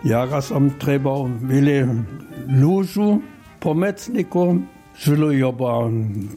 Ja som treba vili lužu pomecniku, žilo joba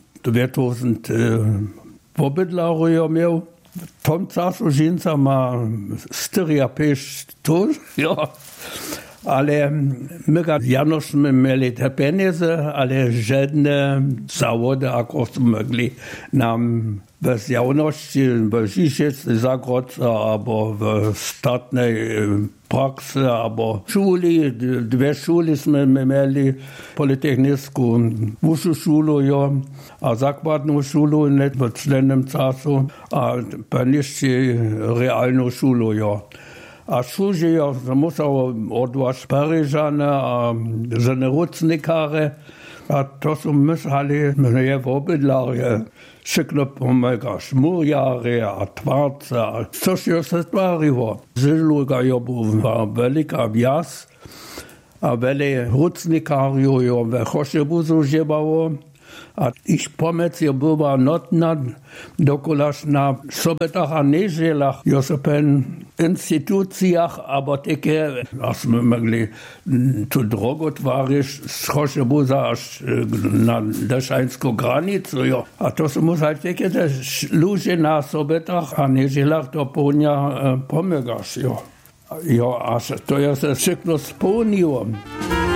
2000 pobydlaru jo miał. W tom czasu żinca ma 4-5 tun, ja. Ale my Janoszmy mieli te pieniądze, ale żadne zawody akurat mogli nam bez jawności, bez Życiec, Zagrodca, albo w statnej praksy, albo szuli, 2 szuli sme mieli, politechnicką, wyższą szulę, ja, a zakładną szulę, nie w czlennym czasu, a paniszczy realną szulę, ja. A służy ja musiał odwać Paryżane, a żenerucnikare, a to są myśleli mnie w obydlarze. Wszystko pomaga, szmurjary, a twarce, a coś się stwariło. Żyluga była wielka wjazd, a wiele rucnikariów ja we Choszebuzu żywało. A ich pomoc je była notna, dokulaż na sobotach a niedzielach, w instytucjach, aber takie, aśmy mogli tu drogę tworzyć z Choszebuza aż na deszańską granicę. Jo. A to są musieli takie też ludzie na sobotach a niedzielach do południa pomagasz. Jo. Jo, a to ja się wszystko spełniłem.